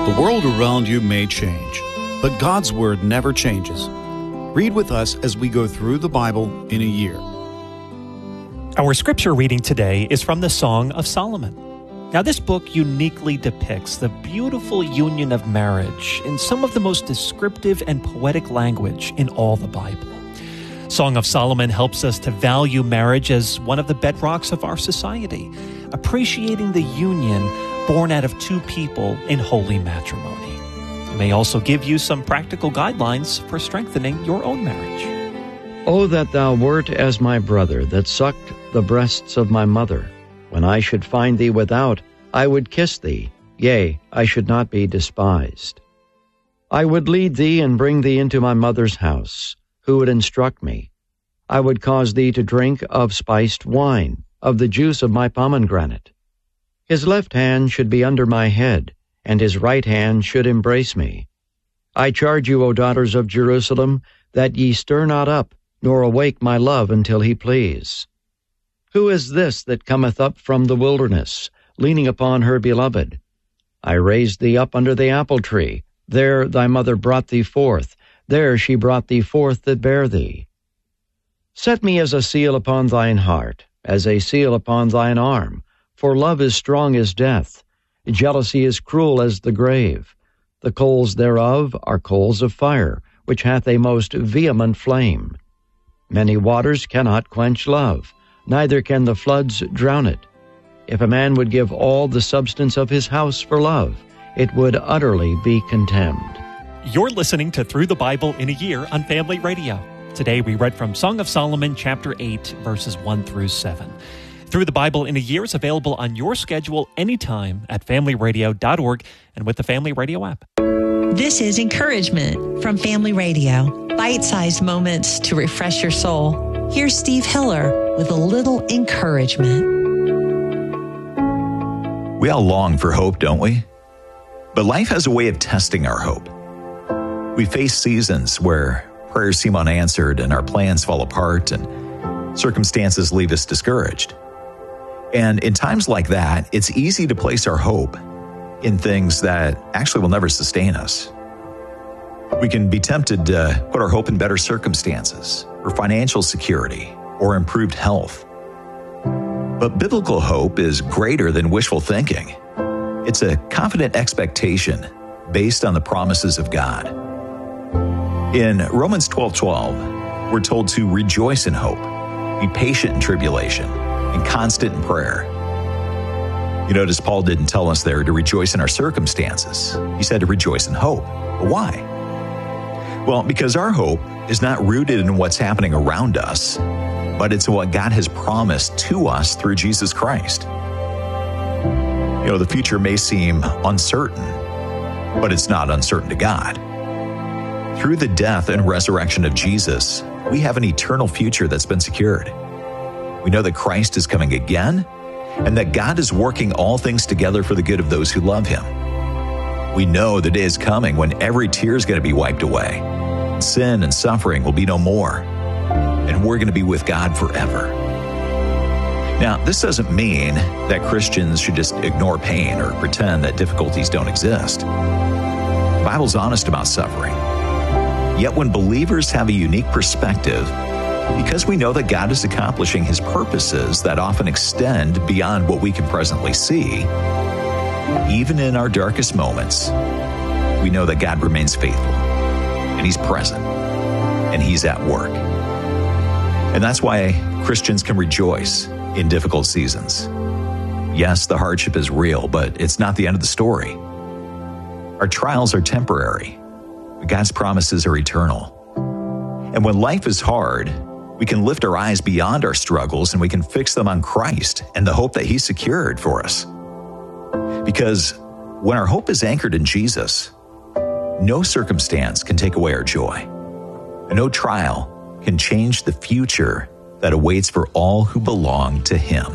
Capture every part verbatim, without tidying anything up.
The world around you may change, but God's Word never changes. Read with us as we go through the Bible in a year. Our scripture reading today is from the Song of Solomon. Now, this book uniquely depicts the beautiful union of marriage in some of the most descriptive and poetic language in all the Bible. Song of Solomon helps us to value marriage as one of the bedrocks of our society, appreciating the union born out of two people in holy matrimony. It may also give you some practical guidelines for strengthening your own marriage. Oh, that thou wert as my brother, that sucked the breasts of my mother. When I should find thee without, I would kiss thee, yea, I should not be despised. I would lead thee and bring thee into my mother's house. Who would instruct me? I would cause thee to drink of spiced wine, of the juice of my pomegranate. His left hand should be under my head, and his right hand should embrace me. I charge you, O daughters of Jerusalem, that ye stir not up, nor awake my love until he please. Who is this that cometh up from the wilderness, leaning upon her beloved? I raised thee up under the apple tree. There thy mother brought thee forth. There she brought thee forth that bare thee. Set me as a seal upon thine heart, as a seal upon thine arm. For love is strong as death. Jealousy is cruel as the grave. The coals thereof are coals of fire, which hath a most vehement flame. Many waters cannot quench love, neither can the floods drown it. If a man would give all the substance of his house for love, it would utterly be contemned. You're listening to Through the Bible in a Year on Family Radio. Today we read from Song of Solomon, chapter eight, verses one through seven. Through the Bible in a Year is available on your schedule anytime at family radio dot org and with the Family Radio app. This is Encouragement from Family Radio. Bite-sized moments to refresh your soul. Here's Steve Hiller with a little encouragement. We all long for hope, don't we? But life has a way of testing our hope. We face seasons where prayers seem unanswered and our plans fall apart and circumstances leave us discouraged. And in times like that, it's easy to place our hope in things that actually will never sustain us. We can be tempted to put our hope in better circumstances, or financial security, or improved health. But biblical hope is greater than wishful thinking. It's a confident expectation based on the promises of God. In Romans twelve twelve, we're told to rejoice in hope, be patient in tribulation, and constant in prayer. You notice Paul didn't tell us there to rejoice in our circumstances. He said to rejoice in hope. But why? Well, because our hope is not rooted in what's happening around us, but it's what God has promised to us through Jesus Christ. You know, the future may seem uncertain, but it's not uncertain to God. Through the death and resurrection of Jesus, we have an eternal future that's been secured. We know that Christ is coming again, and that God is working all things together for the good of those who love Him. We know the day is coming when every tear is going to be wiped away. Sin and suffering will be no more, and we're going to be with God forever. Now, this doesn't mean that Christians should just ignore pain or pretend that difficulties don't exist. The Bible's honest about suffering. Yet when believers have a unique perspective, because we know that God is accomplishing His purposes that often extend beyond what we can presently see, even in our darkest moments, we know that God remains faithful, and He's present, and He's at work. And that's why Christians can rejoice in difficult seasons. Yes, the hardship is real, but it's not the end of the story. Our trials are temporary, but God's promises are eternal. And when life is hard, we can lift our eyes beyond our struggles and we can fix them on Christ and the hope that He secured for us. Because when our hope is anchored in Jesus, no circumstance can take away our joy. No trial can change the future that awaits for all who belong to Him.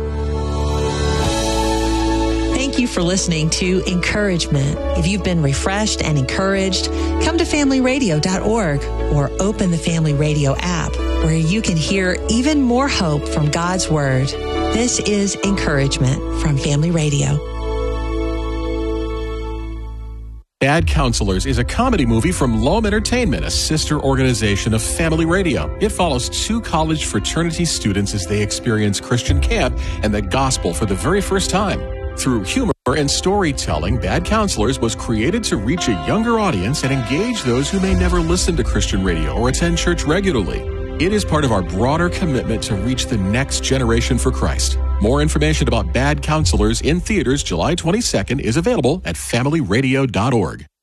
Thank you for listening to Encouragement. If you've been refreshed and encouraged, come to family radio dot org or open the Family Radio app, where you can hear even more hope from God's Word. This is Encouragement from Family Radio. Bad Counselors is a comedy movie from Loam Entertainment, a sister organization of Family Radio. It follows two college fraternity students as they experience Christian camp and the gospel for the very first time. Through humor and storytelling, Bad Counselors was created to reach a younger audience and engage those who may never listen to Christian radio or attend church regularly. It is part of our broader commitment to reach the next generation for Christ. More information about Bad Counselors in theaters July twenty-second is available at family radio dot org.